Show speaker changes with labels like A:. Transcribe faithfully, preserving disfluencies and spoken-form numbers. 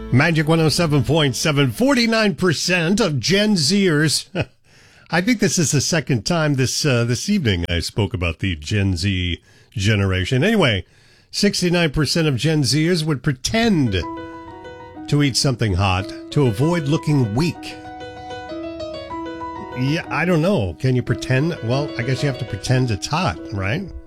A: Magic one oh seven point seven, forty-nine percent of Gen Zers. I think this is the second time this uh, this evening I spoke about the Gen Z generation. Anyway, sixty-nine percent of Gen Zers would pretend to eat something hot to avoid looking weak. Yeah, I don't know. Can you pretend? Well, I guess you have to pretend it's hot, right?